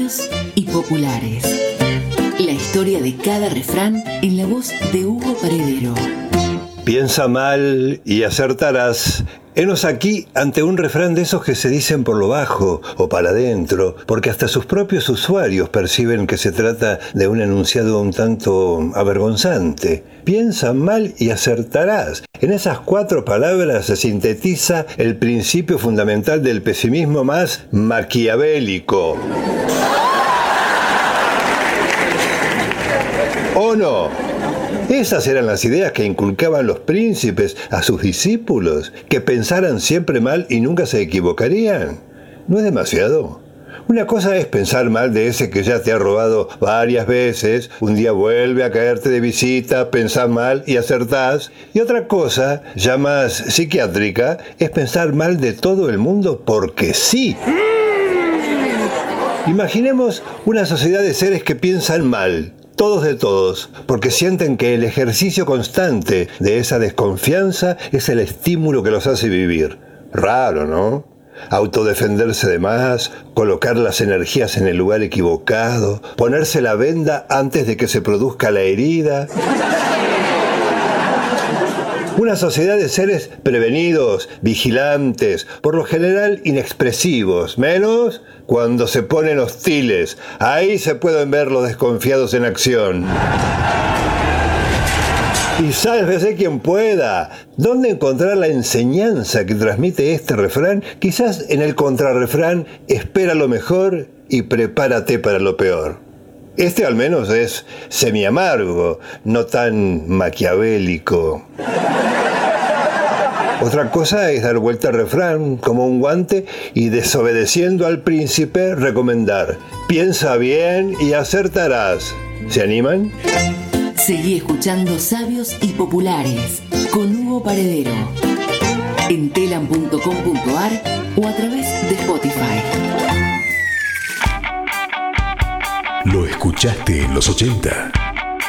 Sabios y populares. La historia de cada refrán en la voz de Hugo Paredero. Piensa mal y acertarás. Henos aquí ante un refrán de esos que se dicen por lo bajo o para adentro, porque hasta sus propios usuarios perciben que se trata de un enunciado un tanto avergonzante. Piensa mal y acertarás. En esas 4 palabras se sintetiza el principio fundamental del pesimismo más maquiavélico. ¿O no? Esas eran las ideas que inculcaban los príncipes a sus discípulos, que pensaran siempre mal y nunca se equivocarían. ¿No es demasiado? Una cosa es pensar mal de ese que ya te ha robado varias veces, un día vuelve a caerte de visita, pensás mal y acertás. Y otra cosa, ya más psiquiátrica, es pensar mal de todo el mundo porque sí. Imaginemos una sociedad de seres que piensan mal. Todos de todos, porque sienten que el ejercicio constante de esa desconfianza es el estímulo que los hace vivir. Raro, ¿no? Autodefenderse de más, colocar las energías en el lugar equivocado, ponerse la venda antes de que se produzca la herida. Una sociedad de seres prevenidos, vigilantes, por lo general inexpresivos, menos cuando se ponen hostiles. Ahí se pueden ver los desconfiados en acción. Y sálvese quien pueda. ¿Dónde encontrar la enseñanza que transmite este refrán? Quizás en el contrarrefrán, espera lo mejor y prepárate para lo peor. Este al menos es semi-amargo, no tan maquiavélico. Otra cosa es dar vuelta al refrán como un guante y, desobedeciendo al príncipe, recomendar: piensa bien y acertarás. ¿Se animan? Seguí escuchando Sabios y Populares con Hugo Paredero en telam.com.ar o a través de Spotify. Lo escuchaste en los 80.